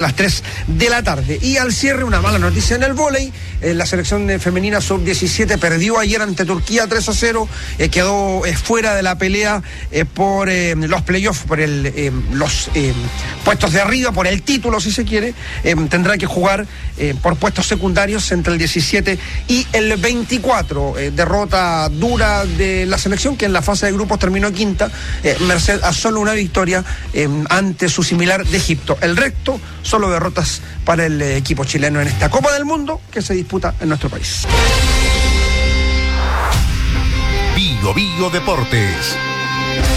las 3 de la tarde. Y al cierre, una mala noticia en el vóley. La selección femenina sub-17 perdió ayer ante Turquía 3-0, quedó fuera de la pelea por los playoffs, por los puestos de arriba, por el título si se quiere. Tendrá que jugar por puestos secundarios entre el 17 y el 24. Derrota dura de la selección, que en la fase de grupos terminó quinta, merced a solo una victoria ante su similar de Egipto. El resto, solo derrotas para el equipo chileno en esta Copa del Mundo que se disputa en nuestro país. Bio Deportes.